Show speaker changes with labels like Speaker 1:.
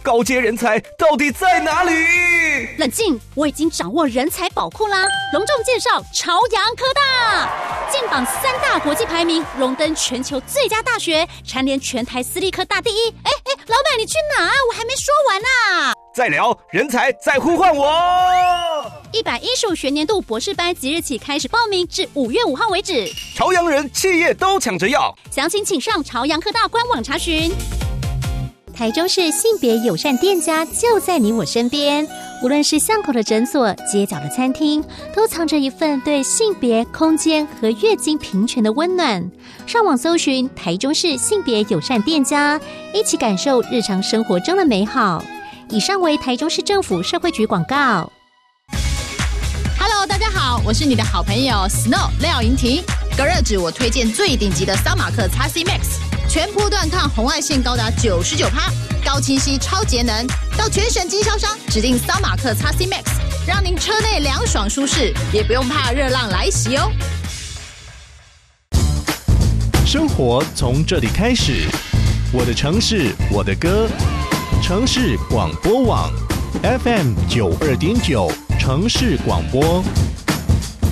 Speaker 1: 高阶人才到底在哪里？
Speaker 2: 冷静，我已经掌握人才宝库啦！隆重介绍朝阳科大，进榜3大国际排名，荣登全球最佳大学，蝉联全台私立科大第一。老板你去哪？我还没说完啊！
Speaker 1: 再聊，人才在呼唤我。
Speaker 2: 115学年度博士班即日起开始报名，至5月5号为止。
Speaker 1: 朝阳人企业都抢着要，
Speaker 2: 详情请上朝阳科大官网查询。
Speaker 3: 台中市性别友善店家就在你我身边，无论是巷口的诊所、街角的餐厅，都藏着一份对性别、空间和月经平权的温暖。上网搜寻台中市性别友善店家，一起感受日常生活中的美好。以上为台中市政府社会局广告。
Speaker 4: Hello， 大家好，我是你的好朋友 Snow 廖莹婷。隔热纸我推荐最顶级的桑马克 XC Max， 全波段抗红外线高达 99%， 高清晰超节能。到全省经销商指定桑马克 XC Max， 让您车内凉爽舒适，也不用怕热浪来袭哦。
Speaker 5: 生活从这里开始，我的城市，我的歌。城市广播网 FM 92.9城市广播。